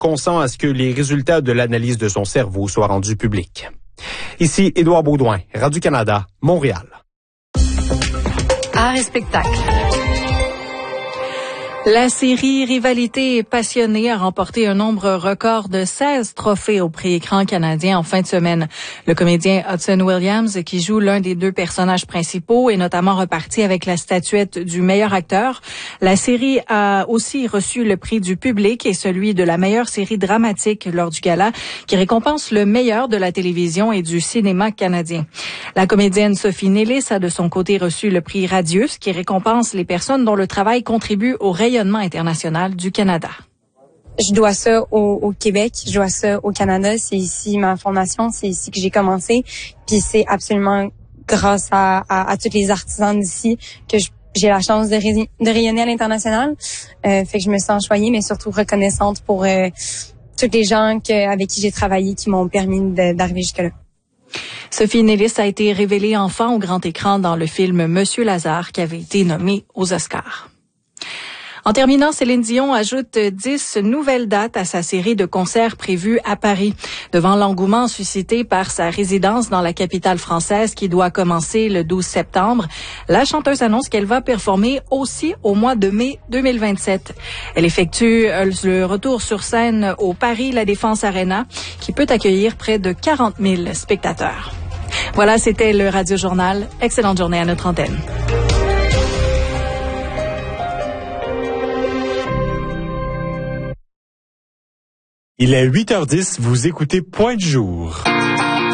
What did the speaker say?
consent à ce que les résultats de l'analyse de son cerveau soient rendus publics. Ici Édouard Baudouin, Radio-Canada, Montréal. Art et spectacle. La série Rivalité et Passionnée a remporté un nombre record de 16 trophées au prix Écran canadien en fin de semaine. Le comédien Hudson Williams, qui joue l'un des deux personnages principaux, est notamment reparti avec la statuette du meilleur acteur. La série a aussi reçu le prix du public et celui de la meilleure série dramatique lors du gala, qui récompense le meilleur de la télévision et du cinéma canadien. La comédienne Sophie Nélis a de son côté reçu le prix Radius, qui récompense les personnes dont le travail contribue au rayonnement international du Canada. Je dois ça au Québec, je dois ça au Canada. C'est ici ma formation, c'est ici que j'ai commencé. Puis c'est absolument grâce à tous les artisans d'ici que j'ai la chance de rayonner à l'international. Fait que je me sens choyée, mais surtout reconnaissante pour tous les gens avec qui j'ai travaillé qui m'ont permis d'arriver jusque-là. Sophie Nélis a été révélée enfant au grand écran dans le film Monsieur Lazare, qui avait été nommé aux Oscars. En terminant, Céline Dion ajoute 10 nouvelles dates à sa série de concerts prévus à Paris. Devant l'engouement suscité par sa résidence dans la capitale française qui doit commencer le 12 septembre, la chanteuse annonce qu'elle va performer aussi au mois de mai 2027. Elle effectue le retour sur scène au Paris La Défense Arena, qui peut accueillir près de 40 000 spectateurs. Voilà, c'était le Radio Journal. Excellente journée à notre antenne. Il est 8h10, vous écoutez Point de jour.